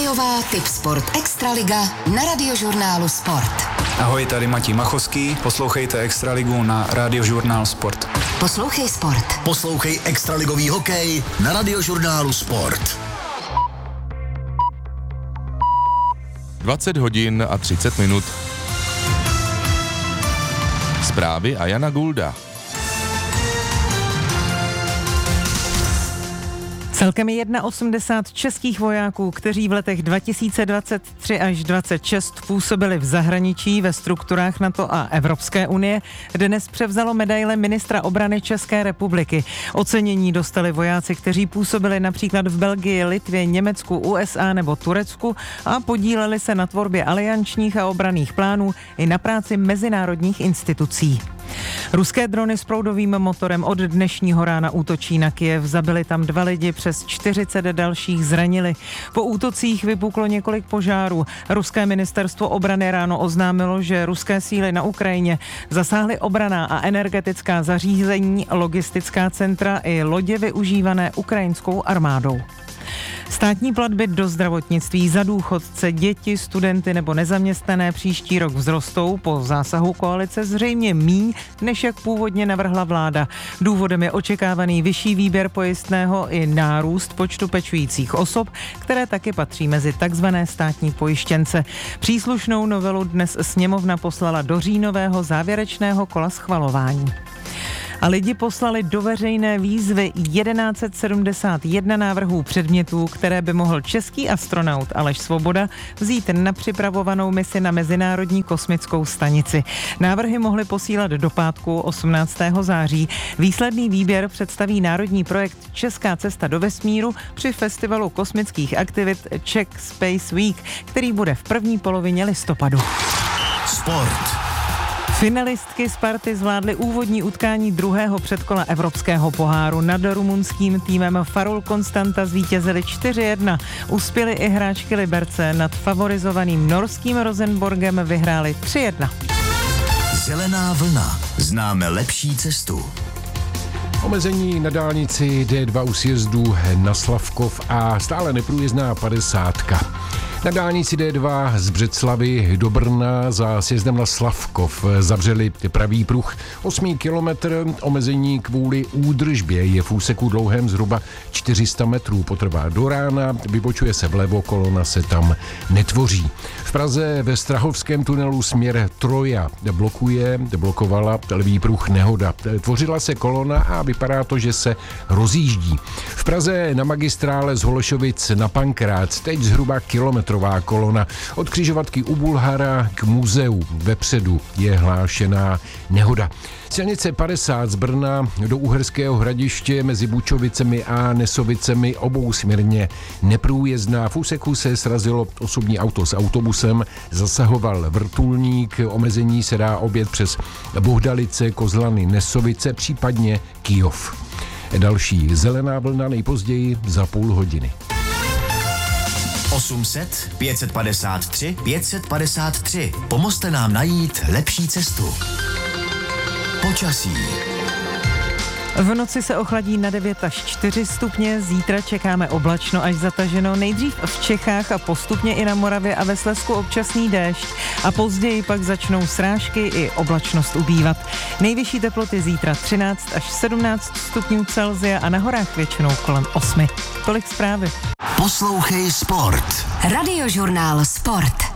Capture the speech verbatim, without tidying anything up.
Hokejová Tipsport Extraliga na Radiožurnálu Sport. Ahoj, tady Matěj Machovský, poslouchejte Extraligu na Radiožurnál Sport. Poslouchej sport. Poslouchej extraligový hokej na Radiožurnálu Sport. dvacet hodin a třicet minut. Zprávy a Jana Gulda. Celkem osmdesát jedna českých vojáků, kteří v letech dva tisíce dvacet tři až dvacet šest působili v zahraničí ve strukturách NATO a Evropské unie, dnes převzalo medaile ministra obrany České republiky. Ocenění dostali vojáci, kteří působili například v Belgii, Litvě, Německu, U S A nebo Turecku a podíleli se na tvorbě aliančních a obranných plánů i na práci mezinárodních institucí. Ruské drony s proudovým motorem od dnešního rána útočí na Kyjev. Zabili tam dva lidi, přes čtyřicet dalších zranili. Po útocích vypuklo několik požárů. Ruské ministerstvo obrany ráno oznámilo, že ruské síly na Ukrajině zasáhly obranná a energetická zařízení, logistická centra i lodě využívané ukrajinskou armádou. Státní platby do zdravotnictví za důchodce, děti, studenty nebo nezaměstnané příští rok vzrostou po zásahu koalice zřejmě míň, než jak původně navrhla vláda. Důvodem je očekávaný vyšší výběr pojistného i nárůst počtu pečujících osob, které taky patří mezi takzvané státní pojištěnce. Příslušnou novelu dnes sněmovna poslala do říjnového závěrečného kola schvalování. A lidi poslali do veřejné výzvy tisíc sto sedmdesát jedna návrhů předmětů, které by mohl český astronaut Aleš Svoboda vzít na připravovanou misi na Mezinárodní kosmickou stanici. Návrhy mohly posílat do pátku osmnáctého září. Výsledný výběr představí národní projekt Česká cesta do vesmíru při festivalu kosmických aktivit Czech Space Week, který bude v první polovině listopadu. Sport. Finalistky Sparty zvládly úvodní utkání druhého předkola Evropského poháru. Nad rumunským týmem Farul Konstanta zvítězili čtyři jedna. Uspěly i hráčky Liberce, nad favorizovaným norským Rosenborgem vyhráli tři jedna. Zelená vlna. Známe lepší cestu. Omezení na dálnici D dva u sjezdu na Slavkov a stále neprůjezdná padesátka. Na dálnici D dva z Břeclavi do Brna za sjezdem na Slavkov zavřeli pravý pruh. osmý kilometr omezení kvůli údržbě je v úseku dlouhém zhruba čtyři sta metrů. Potrvá do rána, vybočuje se vlevo, kolona se tam netvoří. V Praze ve Strahovském tunelu směr Troja blokuje, blokovala levý pruh nehoda. Tvořila se kolona a vypadá to, že se rozjíždí. V Praze na magistrále z Holešovic na Pankrác teď zhruba kilometrová kolona. Od křižovatky u Bulhara k muzeu vepředu je hlášená nehoda. Silnice padesát z Brna do Uherského Hradiště mezi Bučovicemi a Nesovicemi obousměrně neprůjezdná. V úseku se srazilo osobní auto s autobusem, zasahoval vrtulník, omezení se dá objet přes Bohdalice, Kozlany, Nesovice, případně Kyjov. Další zelená vlna nejpozději za půl hodiny. osm set, pět padesát tři, pět padesát tři. Pomozte nám najít lepší cestu. Počasí. V noci se ochladí na devět až čtyři stupně, zítra čekáme oblačno až zataženo, nejdřív v Čechách a postupně i na Moravě a ve Slezsku občasný déšť a později pak začnou srážky i oblačnost ubývat. Nejvyšší teploty zítra třináct až sedmnáct stupňů Celsia a na horách většinou kolem osmi. Tolik zprávy. Poslouchej sport. Radiožurnál Sport.